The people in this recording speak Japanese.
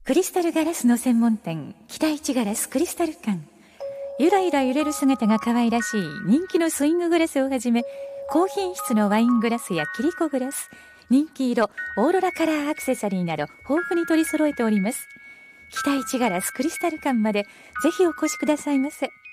クリスタルガラスの専門店、北一ガラスクリスタル館。ゆらゆら揺れる姿が可愛らしい人気のスインググラスをはじめ、高品質のワイングラスやキリコグラス、人気色オーロラカラーアクセサリーなど豊富に取り揃えております。北一ガラスクリスタル館までぜひお越しくださいませ。